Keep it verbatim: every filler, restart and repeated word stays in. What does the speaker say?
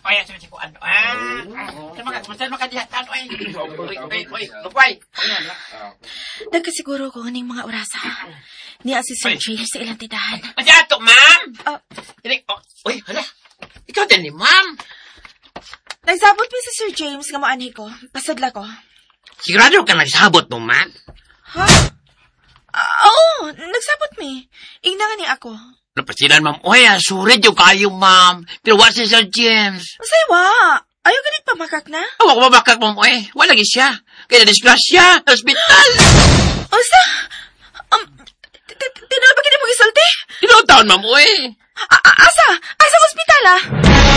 Oy, sige, sige, ano, ah. Sama ka, kumusta naman ka dihatan, oy. Oy, oy, oy, lupay. Nagkasiguro ko ng mga orasa. Niya si Sir James sa ilang tindahan. Adi ato, ma'am. Ah, Dili, oh, uy, hala. Ikaw din ni ma'am. nagsabot mi si Sir James nga maanhi ko. Pasadla ko. Sigurado ka nagsabot mo, ma'am. Ha? Ah, oo, nagsabot mi. Igna nga ni ako. Napasilan, ma'am. Uy, ah, surid yung kayo, ma'am. Pero wa si Sir James. Masaywa. Ayaw ganit pamakak na? Awa ko mabakak, ma'am. Uy, wala lagi siya. Kaya na-disgrasya. Hospital. Usa? Um, tinala ba kini mo gisulti? Ilang taon, ma'am. Uy. Asa? Asa ospital ah?